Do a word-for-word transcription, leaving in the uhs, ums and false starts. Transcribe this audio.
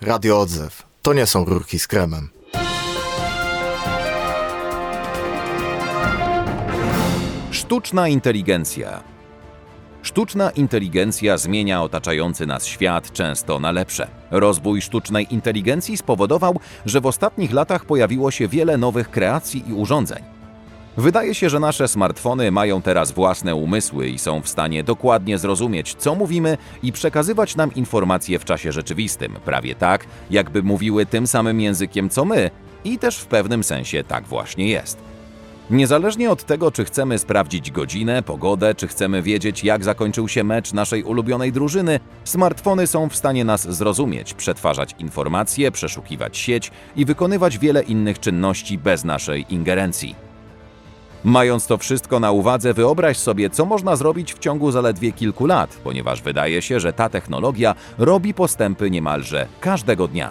Radio Odzew. To nie są rurki z kremem. Sztuczna inteligencja. Sztuczna inteligencja zmienia otaczający nas świat często na lepsze. Rozwój sztucznej inteligencji spowodował, że w ostatnich latach pojawiło się wiele nowych kreacji i urządzeń. Wydaje się, że nasze smartfony mają teraz własne umysły i są w stanie dokładnie zrozumieć, co mówimy i przekazywać nam informacje w czasie rzeczywistym, prawie tak, jakby mówiły tym samym językiem co my, i też w pewnym sensie tak właśnie jest. Niezależnie od tego, czy chcemy sprawdzić godzinę, pogodę, czy chcemy wiedzieć, jak zakończył się mecz naszej ulubionej drużyny, smartfony są w stanie nas zrozumieć, przetwarzać informacje, przeszukiwać sieć i wykonywać wiele innych czynności bez naszej ingerencji. Mając to wszystko na uwadze, wyobraź sobie, co można zrobić w ciągu zaledwie kilku lat, ponieważ wydaje się, że ta technologia robi postępy niemalże każdego dnia.